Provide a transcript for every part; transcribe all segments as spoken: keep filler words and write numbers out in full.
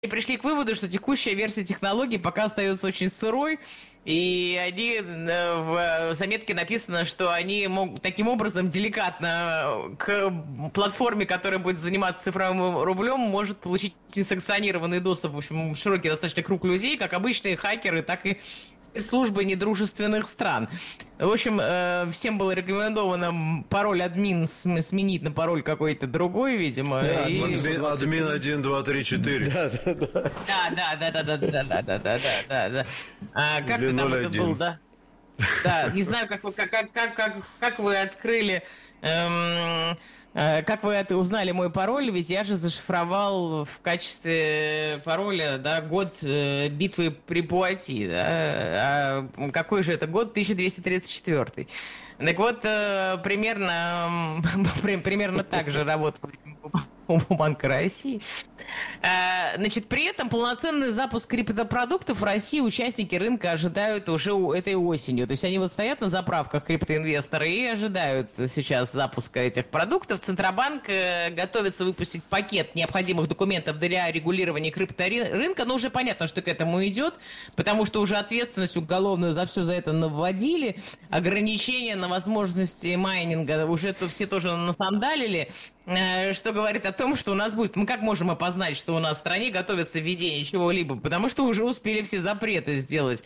пришли к выводу, что текущая версия технологии пока остается очень сырой, и они в заметке написано, что они могут таким образом деликатно к платформе, которая будет заниматься цифровым рублем, может получить несанкционированный доступ, в общем, широкий достаточно круг людей, как обычные хакеры, так и спецслужбы недружественных стран. В общем, всем было рекомендовано пароль админ сменить на пароль какой-то другой, видимо. Да, и... админ, админ один, два, три, четыре. Да, да, да. Да, да, да, да, да, да, да, да, да, да. А, как ты там это был, да? Да, не знаю, как вы, как, как, как, как вы открыли... Эм... Как вы это узнали мой пароль? Ведь я же зашифровал в качестве пароля, да, год битвы при Пуати, да? А какой же это год? тысяча двести тридцать четвёртый. Так вот, примерно, примерно так же работал у Банка России. Значит, при этом полноценный запуск криптопродуктов в России участники рынка ожидают уже этой осенью. То есть они вот стоят на заправках криптоинвесторы и ожидают сейчас запуска этих продуктов. Центробанк готовится выпустить пакет необходимых документов для регулирования крипторынка. Но уже понятно, что к этому идет, потому что уже ответственность уголовную за все за это навводили. Ограничения на возможности майнинга уже то все тоже насандалили. Что говорит о том, что у нас будет... Мы как можем опознать, что у нас в стране готовится введение чего-либо? Потому что уже успели все запреты сделать.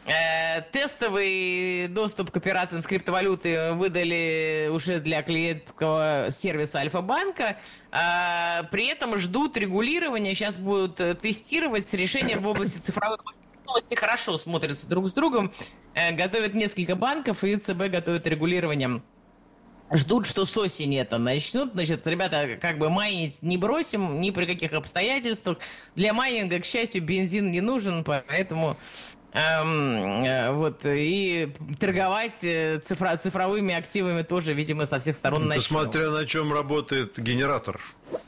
Тестовый доступ к операциям с криптовалютой выдали уже для клиентского сервиса Альфа-банка. При этом ждут регулирования. Сейчас будут тестировать с решением в области цифровых новостей. Хорошо смотрятся друг с другом. Готовят несколько банков, и ЦБ готовит регулирование. Ждут, что с осени это начнут. Значит, ребята, как бы майнить не бросим ни при каких обстоятельствах. Для майнинга, к счастью, бензин не нужен, поэтому эм, э, вот и торговать цифра, цифровыми активами тоже, видимо, со всех сторон Это начнем. смотря на чем работает генератор.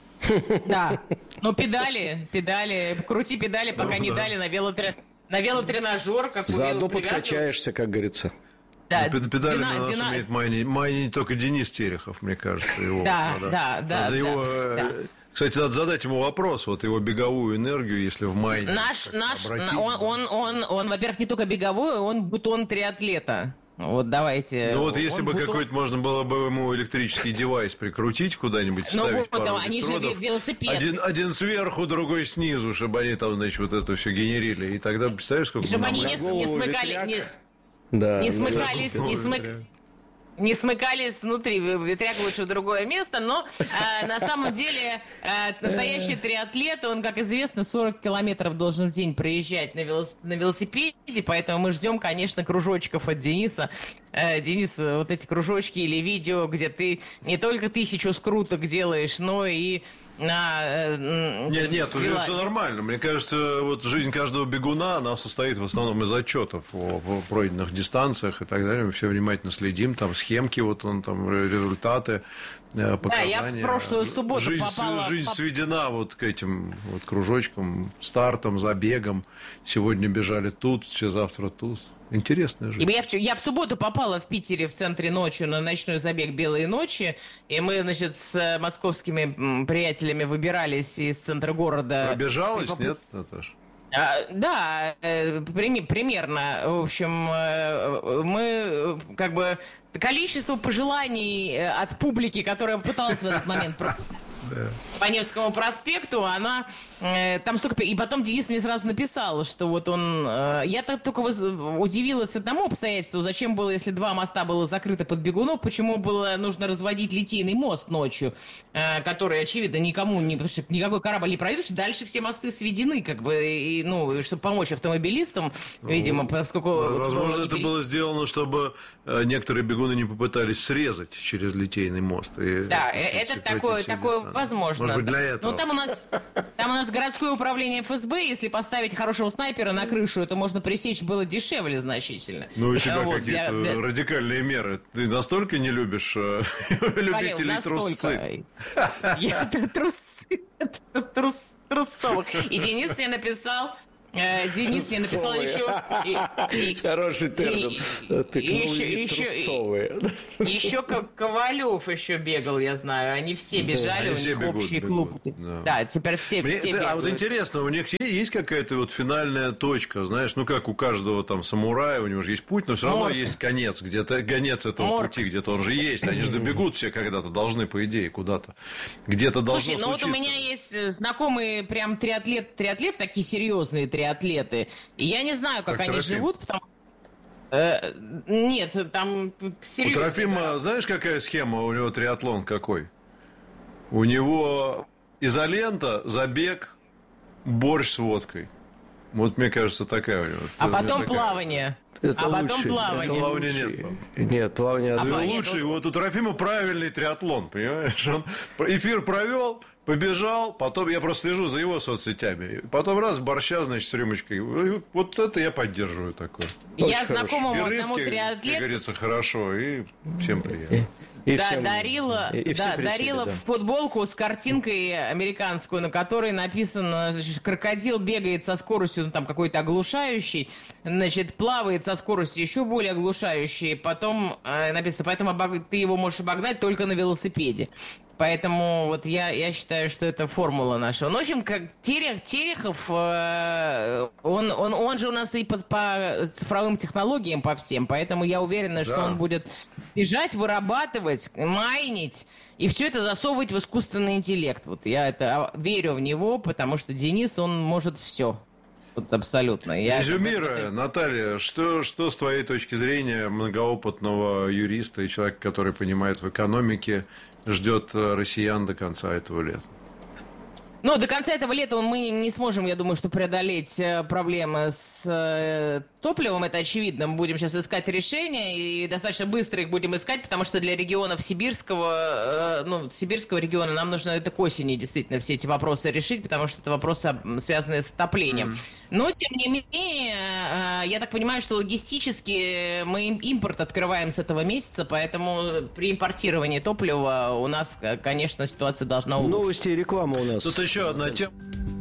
Да, но педали, педали, крути педали, пока не дали на велотренажер, на велотренажер, как заодно подкачаешься, как говорится. Да, педали на нас умеет майнить, майнить только Денис Терехов, мне кажется. Его, да, да, да, да, да, его, да. Кстати, надо задать ему вопрос, вот его беговую энергию, если в майнинг. Наш, наш, он, он, он, он, во-первых, не только беговой, он бутон триатлета. Вот давайте. Ну вот если бы бутон... какой-то можно было бы ему электрический девайс прикрутить куда-нибудь, вставить ну, пару вот, они же велосипед. Один, один сверху, другой снизу, чтобы они там, значит, вот это все генерили. И тогда, представляешь, сколько... Чтобы они не, не смыкали... Не... Да, не смыкались, не, смык... не смыкались внутри, ветряк лучше в другое место, но э, на самом деле э, настоящий триатлет, он, как известно, сорок километров должен в день проезжать на, велос... на велосипеде, поэтому мы ждем, конечно, кружочков от Дениса. Э, Денис, вот эти кружочки или видео, где ты не только тысячу скруток делаешь, но и... На, нет, нет, уже все нормально. Мне кажется, вот жизнь каждого бегуна, она состоит в основном из отчетов о, о пройденных дистанциях и так далее. Мы все внимательно следим, там схемки, вот он там результаты, показания. Да, я в прошлую субботу жизнь, попала... Жизнь поп... сведена вот к этим вот кружочкам, стартам, забегам. Сегодня бежали тут, все завтра тут. Интересная жизнь. Я в, я в субботу попала в Питере в центре ночью на ночной забег «Белые ночи», и мы, значит, с московскими приятелями выбирались из центра города. Пробежалась, поп... нет, Наташа? А, да, примерно. В общем, мы как бы количество пожеланий от публики, которая пыталась в этот момент по Невскому проспекту, она э, там столько... И потом Денис мне сразу написал, что вот он... Э, я-то только воз... удивилась одному обстоятельству, зачем было, если два моста было закрыто под бегунов, почему было нужно разводить Литейный мост ночью, э, который, очевидно, никому не... Потому что никакой корабль не пройдет, что дальше все мосты сведены, как бы, и, ну, чтобы помочь автомобилистам, ну, видимо, поскольку... Возможно, было это пере... было сделано, чтобы некоторые бегуны не попытались срезать через Литейный мост. И, да, это такое, такое возможно. Может быть, для этого. Ну, там у нас, там у нас городское управление эф эс бэ, если поставить хорошего снайпера на крышу, это можно пресечь было дешевле значительно. Ну, у тебя вот, какие-то я, радикальные меры. Ты настолько не любишь э, любителей трусцы? Я трусы, трус, трусовых. И Денис мне написал, Денис мне написал еще... Хороший термин. Еще Ковалев еще бегал, я знаю. Они все бежали, у них общий клуб. Да, теперь все бегают. А вот интересно, у них есть какая-то вот финальная точка, знаешь, ну как у каждого там самурая, у него же есть путь, но все равно есть конец, где-то конец этого пути, где-то он же есть. Они же добегут все когда-то, должны, по идее, куда-то. Где-то должно случиться. Слушай, ну вот у меня есть знакомые прям триатлеты, триатлеты такие серьезные триатлеты. И я не знаю, как, как они Трофим. живут, потому э, нет, там серьезно. У Трофима, да. Знаешь, какая схема у него триатлон какой? У него изолента, забег, борщ с водкой. Вот, мне кажется, такая у него. А потом такая. плавание. Это а лучший. потом плавание. Это плавания нет. Нет, плавание... А ну, лучший. Вот у Трофима правильный триатлон, понимаешь? Он эфир провел, побежал, потом я просто слежу за его соцсетями. Потом раз, борща, значит, с рюмочкой. Вот это я поддерживаю такое. Я знакомому одному триатлету... Как говорится, хорошо, и всем приятно. И да, всем, дарила, и, и да, присели, дарила да. футболку с картинкой американскую, на которой написано, значит, крокодил бегает со скоростью, ну, там, какой-то оглушающий, значит, плавает со скоростью еще более оглушающей, потом э, написано, поэтому обог... ты его можешь обогнать только на велосипеде. Поэтому вот я, я считаю, что это формула нашего. Ну, в общем, как Терех, Терехов, э, он, он, он же у нас и по, по цифровым технологиям, по всем, поэтому я уверена, да. что он будет бежать, вырабатывать, майнить, и все это засовывать в искусственный интеллект. Вот я это верю в него, потому что Денис, он может все. Вот абсолютно. Я Резюмируя, это... Наталья, что, что с твоей точки зрения многоопытного юриста и человека, который понимает в экономике, ждет россиян до конца этого лета? Ну, до конца этого лета мы не сможем, я думаю, что преодолеть проблемы с э, топливом, это очевидно. Мы будем сейчас искать решения, и достаточно быстро их будем искать, потому что для регионов сибирского, э, ну, сибирского региона нам нужно это к осени действительно все эти вопросы решить, потому что это вопросы, связанные с отоплением. Mm-hmm. Но, тем не менее, э, я так понимаю, что логистически мы импорт открываем с этого месяца, поэтому при импортировании топлива у нас, конечно, ситуация должна улучшиться. Новости и реклама у нас. Тут еще одна тема.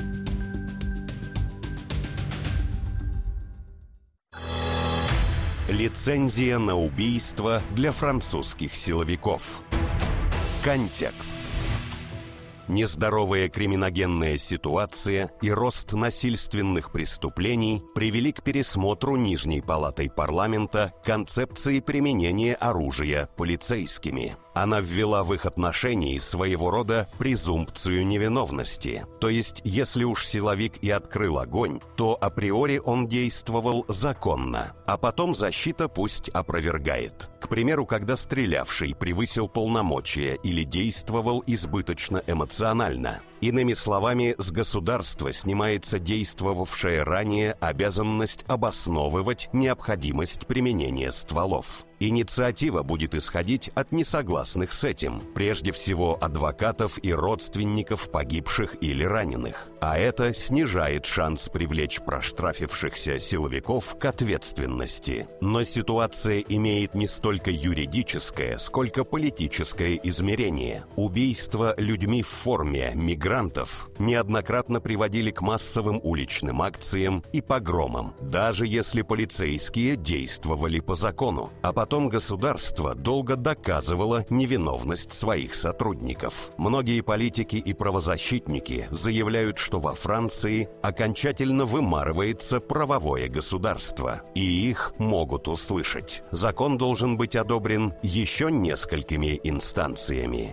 Лицензия на убийство для французских силовиков. Контекст. Нездоровая криминогенная ситуация и рост насильственных преступлений привели к пересмотру Нижней палатой парламента концепции применения оружия полицейскими. Она ввела в их отношении своего рода презумпцию невиновности. То есть, если уж силовик и открыл огонь, то априори он действовал законно, а потом защита пусть опровергает. К примеру, когда стрелявший превысил полномочия или действовал избыточно эмоционально. Иными словами, с государства снимается действовавшая ранее обязанность обосновывать необходимость применения стволов. Инициатива будет исходить от несогласных с этим, прежде всего адвокатов и родственников погибших или раненых. А это снижает шанс привлечь проштрафившихся силовиков к ответственности. Но ситуация имеет не столько юридическое, сколько политическое измерение. Убийства людьми в форме мигрантов неоднократно приводили к массовым уличным акциям и погромам, даже если полицейские действовали по закону. А потом Потом государство долго доказывало невиновность своих сотрудников. Многие политики и правозащитники заявляют, что во Франции окончательно вымарывается правовое государство, и их могут услышать. Закон должен быть одобрен еще несколькими инстанциями.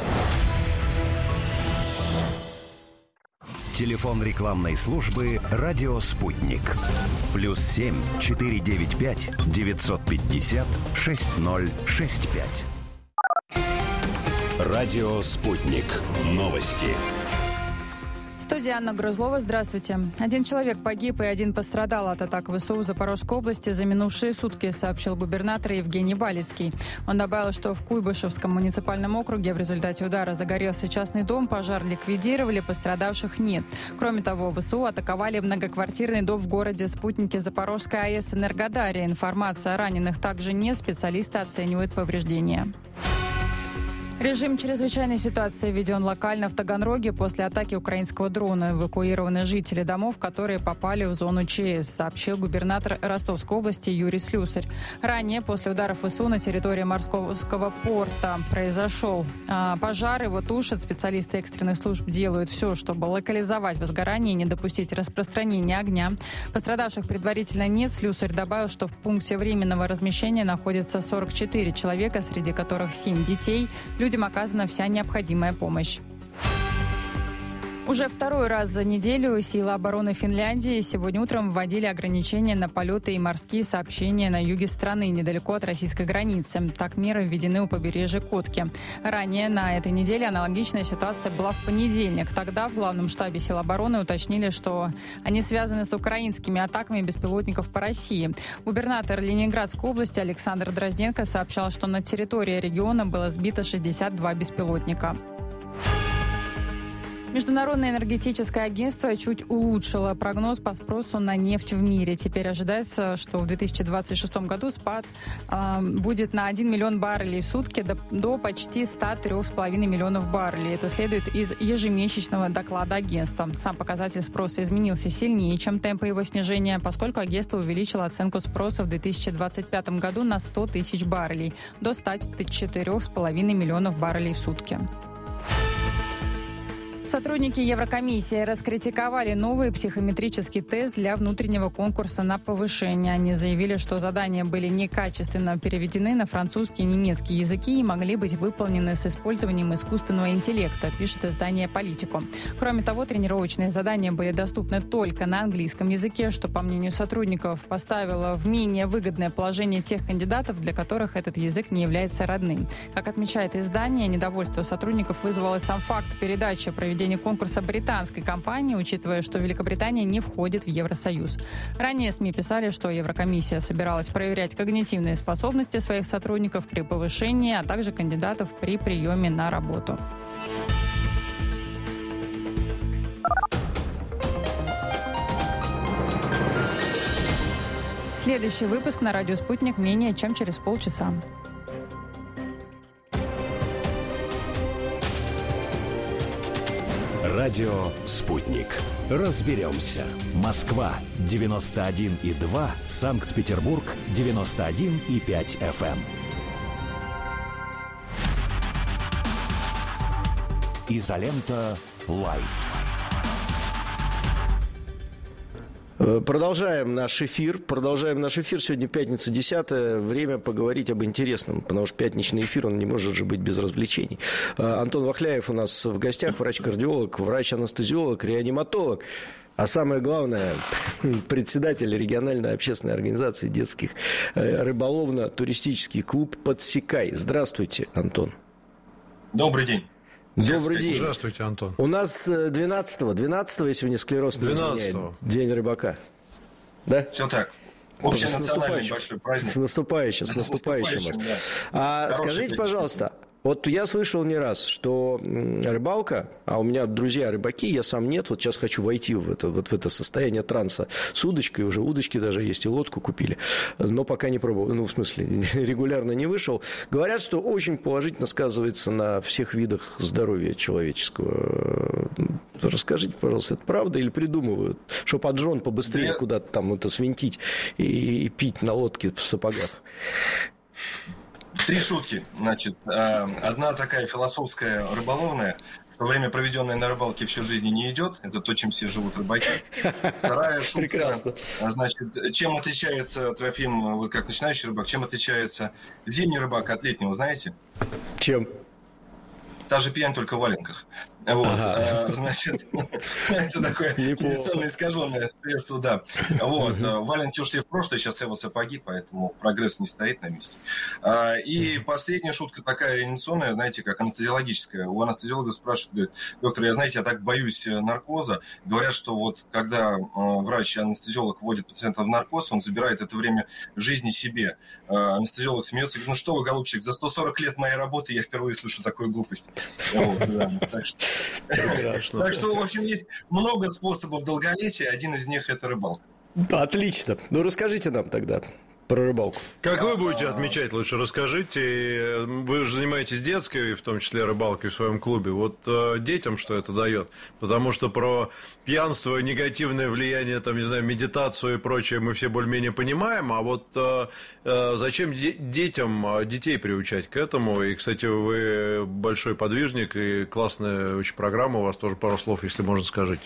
Телефон рекламной службы «Радио Спутник». Плюс семь четыре девять пять девятьсот пятьдесят шесть ноль шесть пять. «Радио Спутник». Новости. В студии Анна Грузлова. Здравствуйте. Один человек погиб и один пострадал от атак ВСУ в Запорожской области за минувшие сутки, сообщил губернатор Евгений Балицкий. Он добавил, что в Куйбышевском муниципальном округе в результате удара загорелся частный дом, пожар ликвидировали, пострадавших нет. Кроме того, ВСУ атаковали многоквартирный дом в городе Спутники Запорожской АЭС «Энергодарья». Информации о раненых также нет, специалисты оценивают повреждения. Режим чрезвычайной ситуации введен локально в Таганроге после атаки украинского дрона. Эвакуированы жители домов, которые попали в зону ЧС, сообщил губернатор Ростовской области Юрий Слюсарь. Ранее, после ударов ВСУ на территории Московского порта произошел а, пожар, его тушат. Специалисты экстренных служб делают все, чтобы локализовать возгорание и не допустить распространения огня. Пострадавших предварительно нет. Слюсарь добавил, что в пункте временного размещения находится сорок четыре человека, среди которых семь детей. Людям оказана вся необходимая помощь. Уже второй раз за неделю силы обороны Финляндии сегодня утром вводили ограничения на полеты и морские сообщения на юге страны, недалеко от российской границы. Так меры введены у побережья Котки. Ранее на этой неделе аналогичная ситуация была в понедельник. Тогда в главном штабе сил обороны уточнили, что они связаны с украинскими атаками беспилотников по России. Губернатор Ленинградской области Александр Дрозденко сообщал, что на территории региона было сбито шестьдесят два беспилотника. Международное энергетическое агентство чуть улучшило прогноз по спросу на нефть в мире. Теперь ожидается, что в две тысячи двадцать шестом году спад э, будет на один миллион баррелей в сутки до, до почти ста трёх с половиной миллионов баррелей. Это следует из ежемесячного доклада агентства. Сам показатель спроса изменился сильнее, чем темпы его снижения, поскольку агентство увеличило оценку спроса в две тысячи двадцать пятом году на сто тысяч баррелей до ста четырёх с половиной миллионов баррелей в сутки. Сотрудники Еврокомиссии раскритиковали новый психометрический тест для внутреннего конкурса на повышение. Они заявили, что задания были некачественно переведены на французский и немецкий языки и могли быть выполнены с использованием искусственного интеллекта, пишет издание «Политико». Кроме того, тренировочные задания были доступны только на английском языке, что, по мнению сотрудников, поставило в менее выгодное положение тех кандидатов, для которых этот язык не является родным. Как отмечает издание, недовольство сотрудников вызвал и сам факт передачи проведения конкурса британской компании, учитывая, что Великобритания не входит в Евросоюз. Ранее СМИ писали, что Еврокомиссия собиралась проверять когнитивные способности своих сотрудников при повышении, а также кандидатов при приеме на работу. Следующий выпуск на радио «Спутник» менее чем через полчаса. Радио «Спутник». Разберемся. Москва девяносто один и два, Санкт-Петербург девяносто один и пять эф эм. Изолента Лайф. Продолжаем наш эфир. Продолжаем наш эфир. Сегодня пятница, десятое. Время поговорить об интересном, потому что пятничный эфир, он не может же быть без развлечений. Антон Вахляев у нас в гостях, врач-кардиолог, врач-анестезиолог, реаниматолог. А самое главное, председатель региональной общественной организации детских рыболовно-туристический клуб «Подсекай». Здравствуйте, Антон. Добрый день. Добрый день. Здравствуйте, Антон. У нас двенадцатого, двенадцатого, если мне склероз не изменяет, День рыбака. Да? Все так. Общенациональный большой праздник. С наступающим, с наступающим. С наступающим, да. А скажите, пожалуйста, вот я слышал не раз, что рыбалка, а у меня друзья рыбаки, я сам нет, вот сейчас хочу войти в это, вот в это состояние транса с удочкой, уже удочки даже есть, и лодку купили, но пока не пробовал, ну, в смысле, регулярно не вышел. Говорят, что очень положительно сказывается на всех видах здоровья человеческого. Расскажите, пожалуйста, это правда или придумывают, что поджон побыстрее да. куда-то там это свинтить и, и пить на лодке в сапогах? Три шутки. Значит, одна такая философская рыболовная, что время, проведенное на рыбалке, всю жизнь не идет. Это то, чем все живут рыбаки. Вторая шутка. Прекрасно. Значит, чем отличается, Трофим, вот как начинающий рыбак, чем отличается зимний рыбак от летнего, знаете? Чем? Та же пьянь, только в валенках. Вот, ага. а, значит, это такое традиционно искаженное средство, да. Вот, валенки ушли в прошлое, сейчас его сапоги, поэтому прогресс не стоит на месте. А, и последняя шутка такая реанимационная, знаете, как анестезиологическая. У анестезиолога спрашивают, доктор, я, знаете, я так боюсь наркоза. Говорят, что вот когда врач-анестезиолог вводит пациента в наркоз, он забирает это время жизни себе. А, анестезиолог смеется и говорит, ну что вы, голубчик, за сто сорок лет моей работы я впервые слышу такую глупость. Вот, да, так что... Так что, в общем, есть много способов долголетия. Один из них – это рыбалка. Отлично. Ну, расскажите нам тогда. про рыбалку. Как вы будете отмечать, лучше расскажите. Вы же занимаетесь детской, в том числе рыбалкой в своем клубе. Вот э, детям что это дает? Потому что про пьянство, негативное влияние, там, не знаю, медитацию и прочее мы все более-менее понимаем. А вот э, э, зачем де- детям, детей приучать к этому? И, кстати, вы большой подвижник, и классная очень программа. У вас тоже пару слов, если можно, скажите.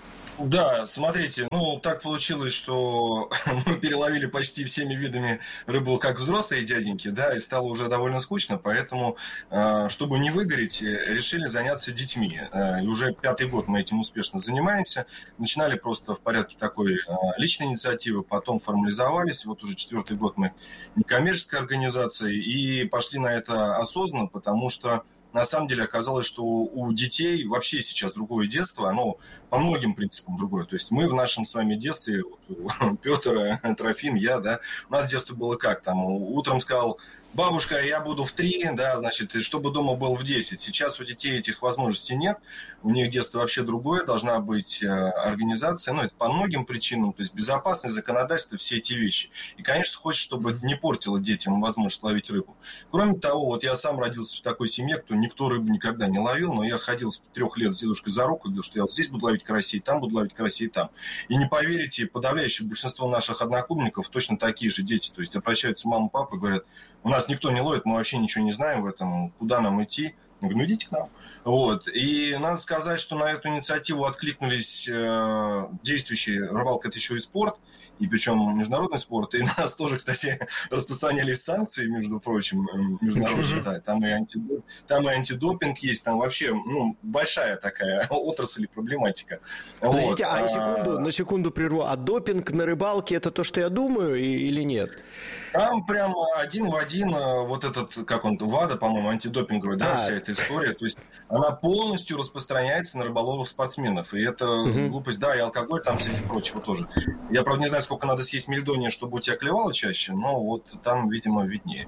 Да, смотрите, ну, так получилось, что мы переловили почти всеми видами рыбу, как взрослые дяденьки, да, и стало уже довольно скучно, поэтому, чтобы не выгореть, решили заняться детьми. И уже пятый год мы этим успешно занимаемся. Начинали просто в порядке такой личной инициативы, потом формализовались. Вот уже четвертый год мы некоммерческая организация, и пошли на это осознанно, потому что на самом деле оказалось, что у детей вообще сейчас другое детство, оно по многим принципам другое. То есть мы в нашем с вами детстве, вот, Петр, Трофим, я, да, у нас детство было как там, утром сказал: бабушка, я буду в три, да, значит, чтобы дома был в десять. Сейчас у детей этих возможностей нет, у них детство вообще другое, должна быть организация, ну, это по многим причинам, то есть безопасность, законодательство, все эти вещи. И, конечно, хочется, чтобы это не портило детям возможность ловить рыбу. Кроме того, вот я сам родился в такой семье, кто никто рыбу никогда не ловил, но я ходил с трех лет с дедушкой за руку, говорил, что я вот здесь буду ловить карасей, там буду ловить карасей, там. И не поверите, подавляющее большинство наших одноклубников точно такие же дети, то есть обращаются мама, папа и говорят: у нас никто не ловит, мы вообще ничего не знаем в этом, куда нам идти. Я говорю: ну идите к нам. Вот. И надо сказать, что на эту инициативу откликнулись э, действующие. Рыбалка – это еще и спорт, и причем международный спорт. И нас тоже, кстати, распространялись санкции, между прочим, международные. Да. Там, и антидоп... там и антидопинг есть, там вообще ну, большая такая отрасль и проблематика. Подождите, вот. а на секунду, на секунду прерву. А допинг на рыбалке – это то, что я думаю, или нет? Там прям один в один вот этот, как он, ВАДА, по-моему, антидопинговая, да, а, вся эта история. То есть она полностью распространяется на рыболовных спортсменов. И это угу. глупость, да, и алкоголь там, среди прочего, тоже. Я, правда, не знаю, сколько надо съесть мельдония, чтобы у тебя клевало чаще, но вот там, видимо, виднее.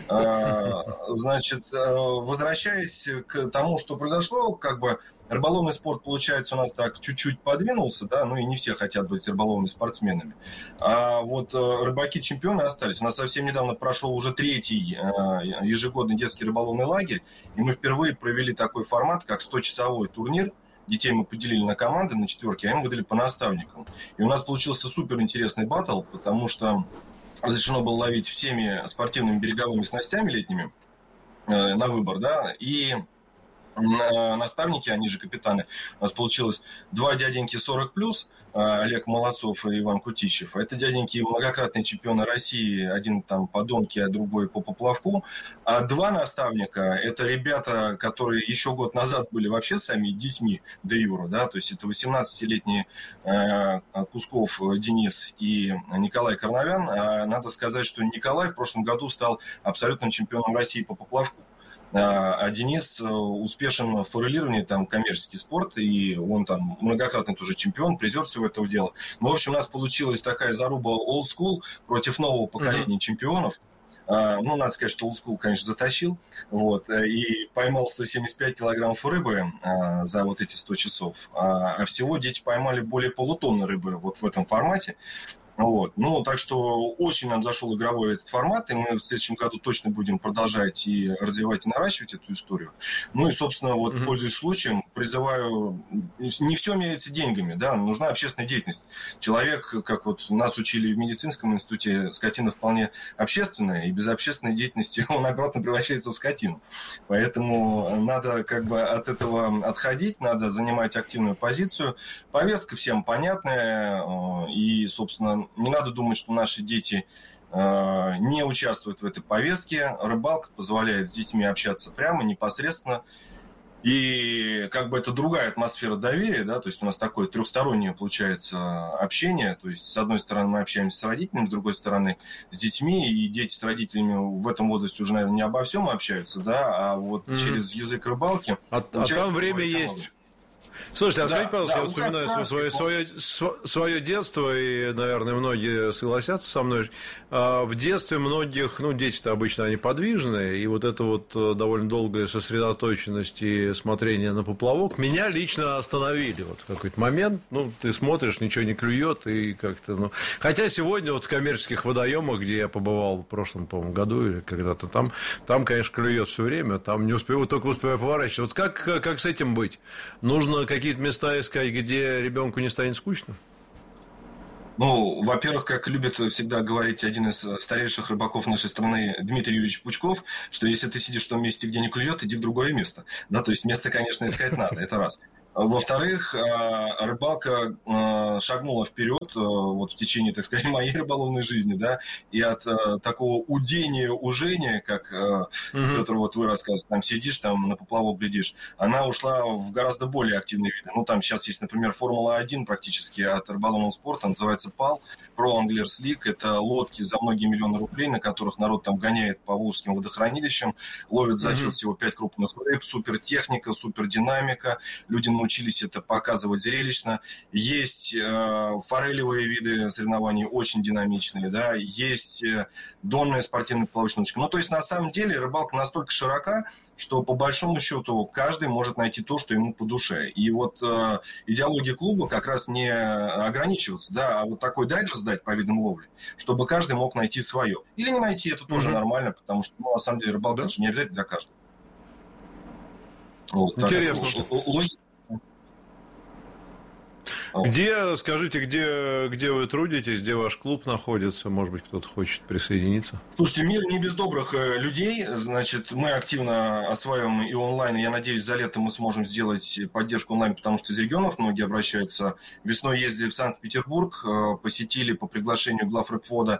Значит, возвращаясь к тому, что произошло, как бы рыболовный спорт, получается, у нас так чуть-чуть подвинулся, да, ну и не все хотят быть рыболовными спортсменами. А вот рыбаки-чемпионы остались. У нас совсем недавно прошел уже третий ежегодный детский рыболовный лагерь, и мы впервые провели такой формат, как сто-часовой турнир. Детей мы поделили на команды, на четверки, а им выдали по наставникам. И у нас получился супер интересный баттл, потому что разрешено было ловить всеми спортивными береговыми снастями летними на выбор, да, и наставники, они же капитаны. У нас получилось два дяденьки сорок плюс, Олег Молодцов и Иван Кутищев. Это дяденьки многократные чемпионы России, один там по донке, а другой по поплавку. А два наставника – это ребята, которые еще год назад были вообще сами детьми де юра, да, то есть это восемнадцатилетние Кусков Денис и Николай Карнавян. А надо сказать, что Николай в прошлом году стал абсолютным чемпионом России по поплавку. А Денис успешен в форелировании, там коммерческий спорт, и он там многократный тоже чемпион, призер всего этого дела. Ну, в общем, у нас получилась такая заруба old school против нового поколения mm-hmm. чемпионов. Ну, надо сказать, что old school, конечно, затащил, вот, и поймал сто семьдесят пять килограммов рыбы за вот эти сто часов. А всего дети поймали более полутонны рыбы вот в этом формате. Вот. Ну, так что очень нам зашел игровой этот формат, и мы в следующем году точно будем продолжать и развивать, и наращивать эту историю. Ну и, собственно, вот, mm-hmm. пользуясь случаем, призываю, не все меряется деньгами, да, нужна общественная деятельность. Человек, как вот нас учили в медицинском институте, скотина вполне общественная, и без общественной деятельности он обратно превращается в скотину. Поэтому надо как бы от этого отходить, надо занимать активную позицию. Повестка всем понятная, и, собственно, не надо думать, что наши дети э, не участвуют в этой повестке. Рыбалка позволяет с детьми общаться прямо, непосредственно. И как бы это другая атмосфера доверия, да, то есть у нас такое трехстороннее получается общение. То есть, с одной стороны, мы общаемся с родителями, с другой стороны, с детьми. И дети с родителями в этом возрасте уже, наверное, не обо всем общаются, да, а вот mm-hmm. через язык рыбалки. А, а там время есть. Слушайте, а да, скажите, пожалуйста, да, я вспоминаю свое, свое, свое детство, и, наверное, многие согласятся со мной. В детстве многих, ну, дети-то обычно они подвижные, и вот это вот довольно долгая сосредоточенность и смотрение на поплавок меня лично остановили вот в какой-то момент. Ну, ты смотришь, ничего не клюет, и как-то, ну... Хотя сегодня вот в коммерческих водоемах, где я побывал в прошлом, по-моему, году или когда-то там, там, конечно, клюет все время, там не успеваю, только успеваю поворачивать. Вот как, как с этим быть? Нужно какие-то места искать, где ребенку не станет скучно? Ну, во-первых, как любит всегда говорить один из старейших рыбаков нашей страны Дмитрий Юрьевич Пучков, что если ты сидишь в том месте, где не клюет, иди в другое место. Да, то есть место, конечно, искать надо, это раз. Во-вторых, рыбалка шагнула вперед вот в течение, так сказать, моей рыболовной жизни, да, и от такого удения, ужения, как mm-hmm. Петр, вот вы рассказываете, там сидишь, там на поплавок глядишь, она ушла в гораздо более активные виды. Ну, там сейчас есть, например, Формула один практически от рыболовного спорта, называется пал, Pro Anglers League, это лодки за многие миллионы рублей, на которых народ там гоняет по волжским водохранилищам, ловит за счет mm-hmm. всего пять крупных рыб, супертехника, супердинамика, люди научились это показывать зрелищно. Есть э, форелевые виды соревнований, очень динамичные, да, есть э, донная спортивная плавочная удочка. Ну, то есть, на самом деле, рыбалка настолько широка, что, по большому счету, каждый может найти то, что ему по душе. И вот э, идеология клуба как раз не ограничиваться, да, а вот такой дайджест дать по видам ловли, чтобы каждый мог найти свое. Или не найти, это тоже mm-hmm. нормально, потому что, ну, на самом деле, рыбалка да. не обязательно для каждого. Вот, интересно. Логика. Где, скажите, где, где вы трудитесь, где ваш клуб находится? Может быть, кто-то хочет присоединиться? Слушайте, мир не без добрых людей. Значит, мы активно осваиваем и онлайн. Я надеюсь, за лето мы сможем сделать поддержку онлайн, потому что из регионов многие обращаются. Весной ездили в Санкт-Петербург, посетили по приглашению главрыбфода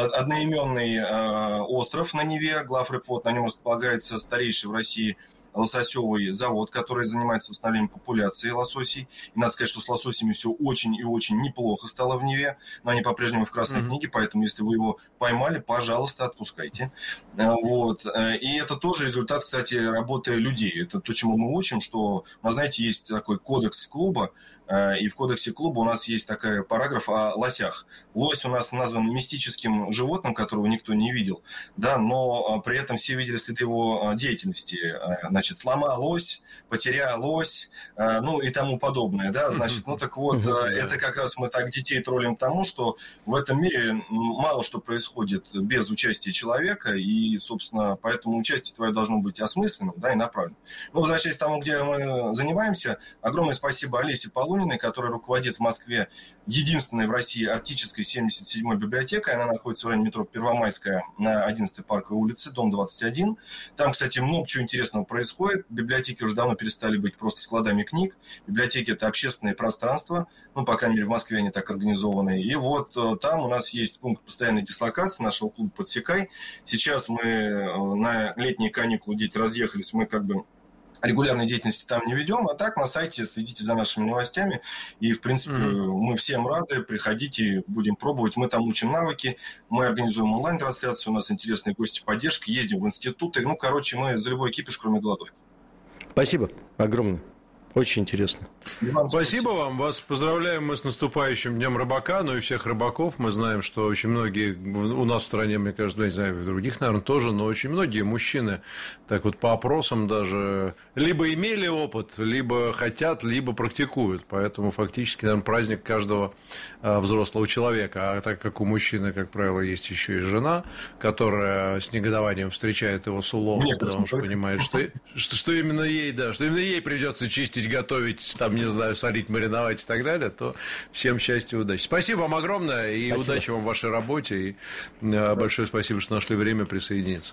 одноименный остров на Неве. Главрыбфод, на нем располагается старейший в России лососевый завод, который занимается восстановлением популяции лососей. И надо сказать, что с лососями все очень и очень неплохо стало в Неве, но они по-прежнему в Красной mm-hmm. книге, поэтому если вы его поймали, пожалуйста, отпускайте. Вот. И это тоже результат, кстати, работы людей. Это то, чему мы учим, что, вы знаете, есть такой кодекс клуба, и в кодексе клуба у нас есть такой параграф о лосях. Лось у нас назван мистическим животным, которого никто не видел, да, но при этом все видели следы его деятельности. Значит, слома лось, потеря лось, ну и тому подобное, да, значит, ну так вот, это как раз мы так детей троллим тому, что в этом мире мало что происходит без участия человека, и, собственно, поэтому участие твое должно быть осмысленным, да, и направленным. Ну, возвращаясь к тому, где мы занимаемся, огромное спасибо Олесе Полуниной, которая руководит в Москве единственной в России арктической семьдесят седьмой библиотекой. Она находится в районе метро Первомайская на одиннадцатой Парковой улице, дом двадцать один. Там, кстати, много чего интересного происходит. Библиотеки уже давно перестали быть просто складами книг. Библиотеки – это общественное пространство. Ну, по крайней мере, в Москве они так организованы. И вот там у нас есть пункт постоянной дислокации нашего клуба «Подсекай». Сейчас мы на летние каникулы, дети разъехались, мы как бы регулярной деятельности там не ведем, а так на сайте следите за нашими новостями. И, в принципе, mm-hmm. мы всем рады. Приходите, будем пробовать. Мы там учим навыки, мы организуем онлайн-трансляцию, у нас интересные гости поддержки, ездим в институты. Ну, короче, мы за любой кипиш, кроме голодовки. Спасибо огромное. Очень интересно. Спасибо, спасибо вам. Вас поздравляем мы с наступающим Днем рыбака, ну и всех рыбаков. Мы знаем, что очень многие у нас в стране, мне кажется, не знаю, в других, наверное, тоже, но очень многие мужчины, так вот по опросам даже, либо имели опыт, либо хотят, либо практикуют. Поэтому фактически, наверное, праздник каждого взрослого человека. А так как у мужчины, как правило, есть еще и жена, которая с негодованием встречает его с уловом, потому что понимает, что, что, что именно ей, да, что именно ей придется чистить, готовить, там, не знаю, солить, мариновать и так далее, то всем счастья и удачи. Спасибо вам огромное, и спасибо. Удачи вам в вашей работе, и да. большое спасибо, что нашли время присоединиться.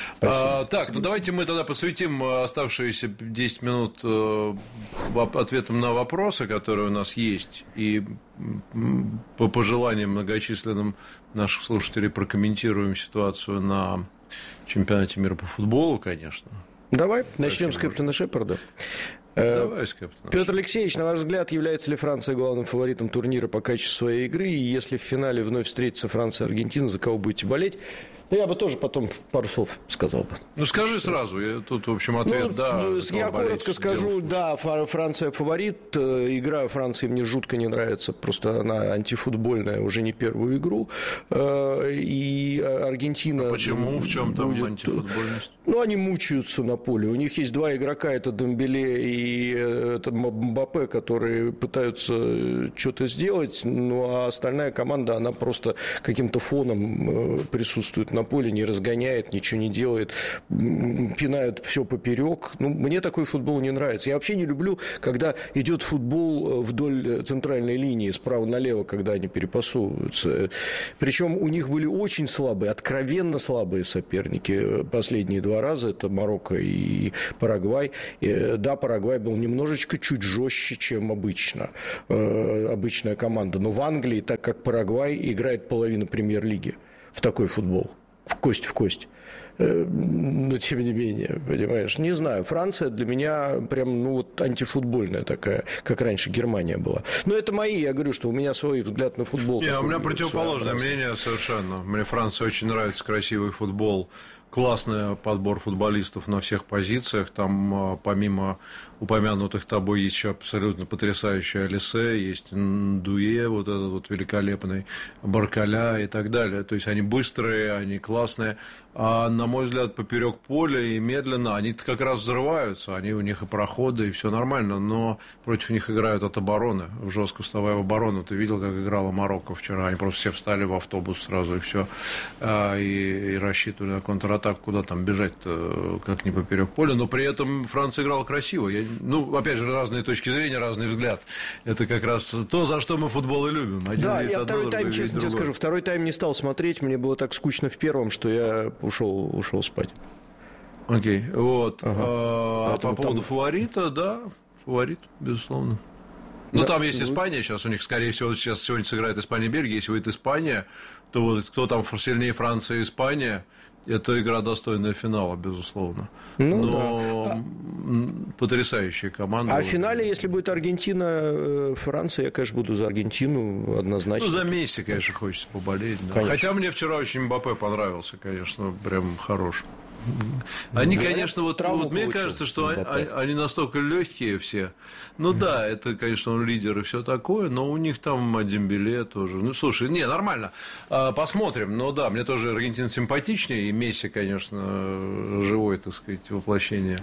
А, так, спасибо. Ну давайте мы тогда посвятим оставшиеся десять минут ответам на вопросы, которые у нас есть, и по пожеланиям многочисленным наших слушателей прокомментируем ситуацию на чемпионате мира по футболу, конечно. Давай, начнем с капитана Шепарда. Давай, Петр Алексеевич, на ваш взгляд, является ли Франция главным фаворитом турнира по качеству своей игры? И если в финале вновь встретится Франция и Аргентина, за кого будете болеть? Ну, я бы тоже потом пару слов сказал бы. Ну, скажи сразу. Я, тут, в общем, ответ, ну, да. Я коротко скажу, да, Франция фаворит. Игра Франции мне жутко не нравится. Просто она антифутбольная уже не первую игру. И Аргентина... А почему? В чем там будет... антифутбольность? Ну, они мучаются на поле. У них есть два игрока, это Дембеле и это Мбаппе, которые пытаются что-то сделать, ну, а остальная команда, она просто каким-то фоном присутствует на поле, не разгоняет, ничего не делает, пинают все поперек. Ну, мне такой футбол не нравится. Я вообще не люблю, когда идет футбол вдоль центральной линии, справа налево, когда они перепасовываются. Причем у них были очень слабые, откровенно слабые соперники последние два раза. Это Марокко и Парагвай. Да, Парагвай был немножечко чуть жестче, чем обычно. Обычная команда. Но в Англии, так как Парагвай играет половину премьер-лиги в такой футбол. В кость в кость. Но тем не менее, понимаешь, не знаю. Франция для меня прям, ну, вот антифутбольная такая, как раньше Германия была. Но это мои, я говорю, что у меня свой взгляд на футбол. Не, у меня противоположное мнение совершенно. Мне Франция очень нравится, красивый футбол. Классный подбор футболистов на всех позициях. Там, помимо упомянутых тобой, есть еще абсолютно потрясающий Алисе, есть Дуе, вот этот вот великолепный, Баркаля и так далее. То есть, они быстрые, они классные. А, на мой взгляд, поперек поля и медленно, они как раз взрываются. Они, у них и проходы, и все нормально. Но против них играют от обороны, в жесткую вставая в оборону. Ты видел, как играла Марокко вчера? Они просто все встали в автобус сразу, и все. И, и рассчитывали на контратаку. Так, куда там бежать-то, как не поперек поля, но при этом Франция играла красиво. Я, ну, опять же, разные точки зрения, разный взгляд. Это как раз то, за что мы футбол и любим. Один да, я второй тайм, честно тебе скажу, второй тайм не стал смотреть, мне было так скучно в первом, что я ушел, ушел спать. Окей, вот. Ага. А, по поводу там... фаворита, да, фаворит, безусловно. Ну, да, там есть ну... Испания сейчас, у них, скорее всего, сейчас сегодня сыграет Испания и Бельгия. Если выйдет Испания, то вот кто там сильнее, Франция и Испания, это игра достойная финала, безусловно. Ну, но да. Потрясающая команда. А в финале, если будет Аргентина, Франция, я, конечно, буду за Аргентину однозначно. Ну, за Месси, конечно, хочется поболеть. Да. Хотя мне вчера очень Мбаппе понравился, конечно, прям хорош. Они, ну, конечно, вот, вот мне кажется, что они, они настолько легкие все. Ну mm-hmm. да, это, конечно, он лидер и все такое, но у них там Дембеле тоже. Ну, слушай, не, нормально. Посмотрим. Но да, мне тоже Аргентина симпатичнее, и Месси, конечно, живое, так сказать, воплощение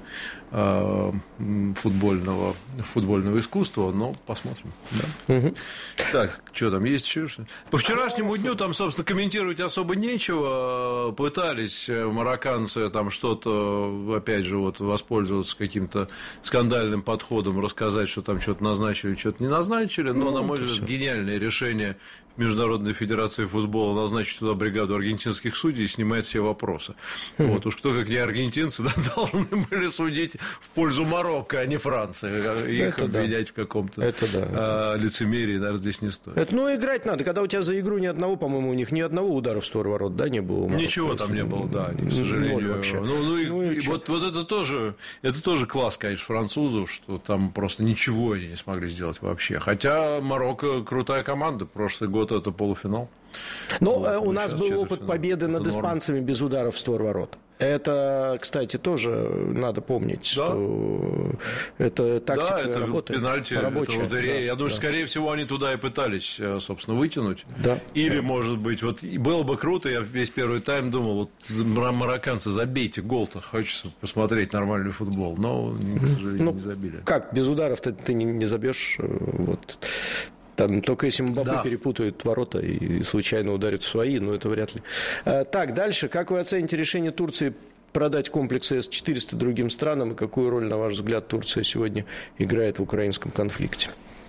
футбольного, футбольного искусства, но посмотрим. Да? Mm-hmm. Так, что там, есть еще что-то? По вчерашнему дню там, собственно, комментировать особо нечего. Пытались марокканцы там что-то, опять же, вот воспользоваться каким-то скандальным подходом, рассказать, что там что-то назначили, что-то не назначили, но, ну, на мой взгляд, гениальное решение Международной Федерации футбола назначить туда бригаду аргентинских судей и снимает все вопросы. Mm-hmm. Вот уж кто, как не аргентинцы, да, должны были судить в пользу Марокко, а не Франции. Их это обвинять да. в каком-то это да, а, это... лицемерии, наверное, здесь не стоит. Это, ну, играть надо. Когда у тебя за игру ни одного, по-моему, у них ни одного удара в створ ворот, да, не было? Ничего там не было, да, к сожалению. Вообще. Ну, ну, и, ну и вот, вот это тоже, это тоже класс, конечно, французов, что там просто ничего они не смогли сделать вообще. Хотя Марокко крутая команда. Прошлый год это полуфинал. Ну, вот, у нас был опыт победы над это испанцами норм. Без ударов в створ ворот. Это, кстати, тоже надо помнить, да. что это тактика да, это работает. Пенальти, рабочая. Это лотерея. Да, Я думаю, да. что, скорее всего, они туда и пытались, собственно, вытянуть. Да, Или, да. может быть, вот было бы круто, я весь первый тайм думал, вот марокканцы, забейте гол-то, хочется посмотреть нормальный футбол. Но, к сожалению, ну, не забили. Как, без ударов ты, ты не, не забьешь. Вот. Там, только если Мбаппе да. перепутают ворота и случайно ударят в свои, но это вряд ли. А, так, дальше. Как вы оцените решение Турции продать комплексы эс четыреста другим странам? И какую роль, на ваш взгляд, Турция сегодня играет в украинском конфликте?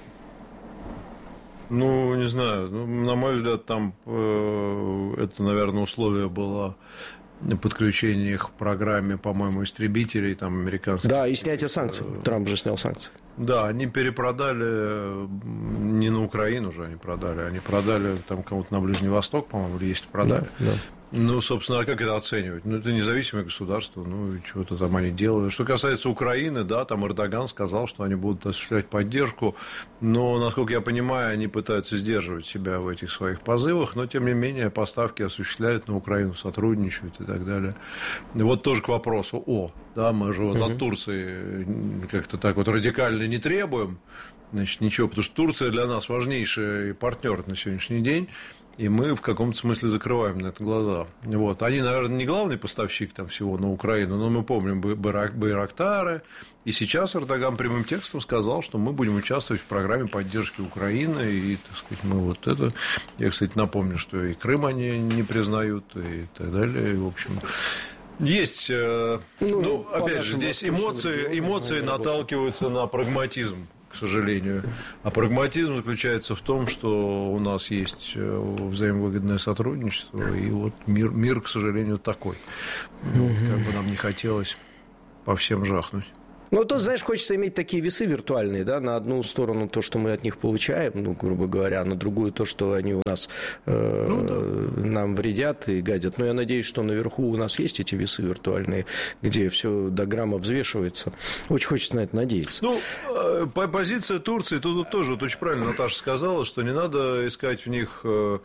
Ну, не знаю. Ну, на мой взгляд, там э, это, наверное, условие было подключение их к программе, по-моему, истребителей там, американских. Да, и снятие санкций. Трамп же снял санкции. Да, они перепродали не на Украину же они продали, они продали там кому-то на Ближний Восток, по-моему, или есть продали. Да, да. Ну, собственно, а как это оценивать? Ну, это независимое государство, ну, и чего-то там они делают. Что касается Украины, да, там Эрдоган сказал, что они будут осуществлять поддержку, но, насколько я понимаю, они пытаются сдерживать себя в этих своих позывах, но, тем не менее, поставки осуществляют на Украину, сотрудничают и так далее. И вот тоже к вопросу, о, да, мы же вот угу. от Турции как-то так вот радикально не требуем, значит, ничего, потому что Турция для нас важнейший партнер на сегодняшний день. И мы в каком-то смысле закрываем на это глаза. Вот. Они, наверное, не главный поставщик там всего на Украину, но мы помним Байрактары. И сейчас Эрдоган прямым текстом сказал, что мы будем участвовать в программе поддержки Украины. И, так сказать, мы вот это... Я, кстати, напомню, что и Крым они не признают, и так далее. И, в общем... Есть, ну, ну опять же, здесь эмоции, эмоции наталкиваются на прагматизм, к сожалению. А прагматизм заключается в том, что у нас есть взаимовыгодное сотрудничество, и вот мир, мир к сожалению, такой. Ну, как бы нам не хотелось по всем жахнуть. Ну, тут, знаешь, хочется иметь такие весы виртуальные, да, на одну сторону то, что мы от них получаем, ну, грубо говоря, на другую то, что они у нас э, ну, да. нам вредят и гадят. Но я надеюсь, что наверху у нас есть эти весы виртуальные, где все до грамма взвешивается. Очень хочется на это надеяться. Ну, позиция Турции, тут тоже вот очень правильно Наташа сказала, что не надо искать в них...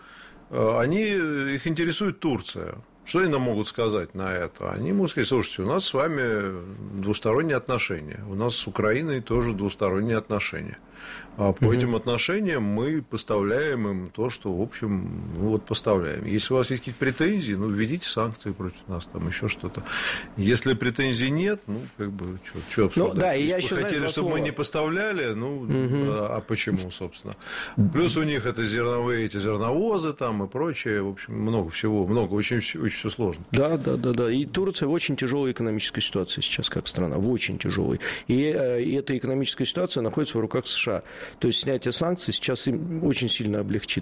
Они, их интересует Турция. Что они нам могут сказать на это? Они могут сказать, слушайте, у нас с вами двусторонние отношения, у нас с Украиной тоже двусторонние отношения. А по угу. этим отношениям мы поставляем им то, что, в общем, ну, вот поставляем. Если у вас есть какие-то претензии, ну, введите санкции против нас, там еще что-то. Если претензий нет, ну, как бы, что обсуждать? Ну, да, и я еще, хотели, знаешь, чтобы мы не поставляли, ну, угу. а, а почему, собственно? Плюс у них это зерновые, эти зерновозы там и прочее, в общем, много всего, много, очень, очень все сложно. Да, да, да, да. И Турция в очень тяжелой экономической ситуации сейчас, как страна, в очень тяжелой. И, и эта экономическая ситуация находится в руках США. То есть снятие санкций сейчас им очень сильно облегчит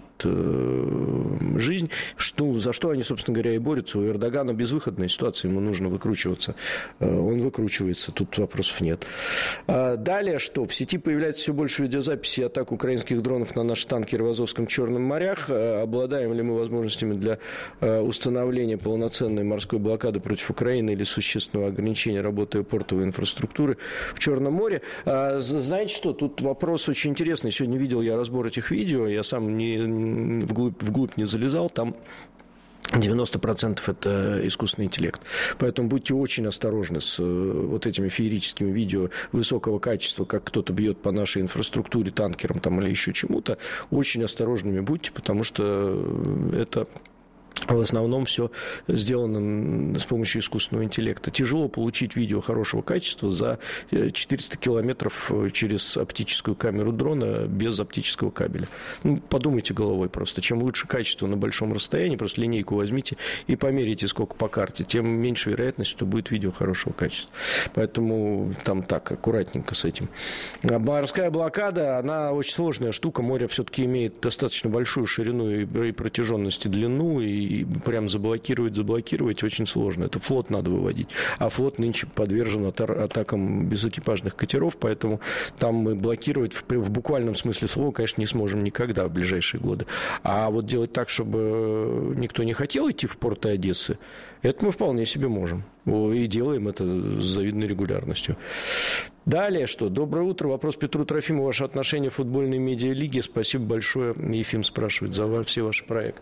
э, жизнь, что, за что они, собственно говоря, и борются. У Эрдогана безвыходная ситуация, ему нужно выкручиваться. Э, он выкручивается, тут вопросов нет. А далее что? В сети появляется все больше видеозаписей атак украинских дронов на наши танкеры в Азовском Черном морях. Э, обладаем ли мы возможностями для э, установления полноценной морской блокады против Украины или существенного ограничения работы портовой инфраструктуры в Черном море? Э, знаете что? Тут вопрос очень интересный. Сегодня видел я разбор этих видео. Я сам не, вглубь, вглубь не залезал. Там девяносто процентов это искусственный интеллект. Поэтому будьте очень осторожны с вот этими феерическими видео высокого качества, как кто-то бьет по нашей инфраструктуре, танкерам там, или еще чему-то. Очень осторожными будьте, потому что это... В основном все сделано с помощью искусственного интеллекта. Тяжело получить видео хорошего качества за четыреста километров через оптическую камеру дрона без оптического кабеля. Ну, подумайте головой просто. Чем лучше качество на большом расстоянии, просто линейку возьмите и померите, сколько по карте, тем меньше вероятность, что будет видео хорошего качества. Поэтому там так, аккуратненько с этим. А морская блокада, она очень сложная штука. Море все-таки имеет достаточно большую ширину и протяженность, и длину, и И прям заблокировать, заблокировать очень сложно. Это флот надо выводить. А флот нынче подвержен атакам безэкипажных катеров, поэтому там мы блокировать в, в буквальном смысле слова, конечно, не сможем никогда в ближайшие годы. А вот делать так, чтобы никто не хотел идти в порты Одессы, это мы вполне себе можем. И делаем это с завидной регулярностью. Далее что? Доброе утро. Вопрос Петру Трофимову. Ваше отношение в футбольной медиалиге. Спасибо большое. Ефим спрашивает за все ваши проекты.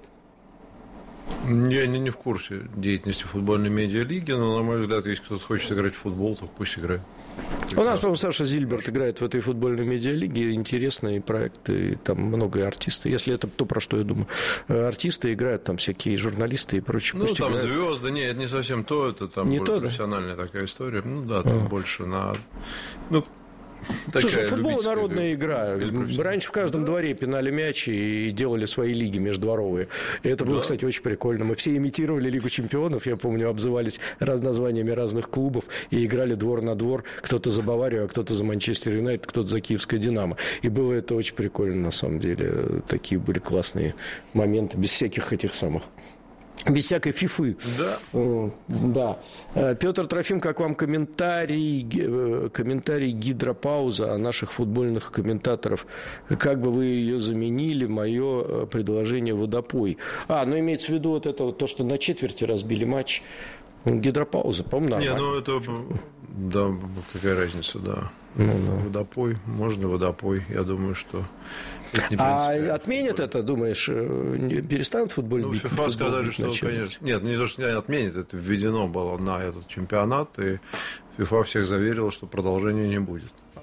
Я не, не в курсе деятельности футбольной медиалиги, но, на мой взгляд, если кто-то хочет играть в футбол, то пусть играет. Прекрасно. У нас, по-моему, Саша Зильберт играет в этой футбольной медиалиге. Интересные проекты, там много артистов. Если это то, про что я думаю. Артисты играют, там всякие журналисты и прочее. Ну, там играют. Звезды. Нет, это не совсем то, это там не более то, профессиональная да? такая история. Ну, да, там а. больше на... Ну, слушай, футбол народная игра. Раньше в каждом дворе пинали мяч и делали свои лиги междворовые. И это было, да. кстати, очень прикольно. Мы все имитировали Лигу чемпионов. Я помню, обзывались раз названиями разных клубов и играли двор на двор. Кто-то за Баварию, а кто-то за Манчестер Юнайтед, кто-то за Киевское Динамо. И было это очень прикольно, на самом деле. Такие были классные моменты, без всяких этих самых Без всякой фифы. Да. Да. Петр Трофим, как вам комментарий, комментарий гидропауза о наших футбольных комментаторов? Как бы вы ее заменили, мое предложение водопой? А, ну имеется в виду вот это вот, то, что на четверти разбили матч. Гидропауза, по-моему, нормально. Не, ну это, да, какая разница, да. Ну, да. Водопой, можно водопой, я думаю, что... А отменят это, думаешь, перестанут футболить? Ну, ФИФА сказали, что, конечно... Нет, не то, что не отменят, это введено было на этот чемпионат, и ФИФА всех заверила, что продолжения не будет.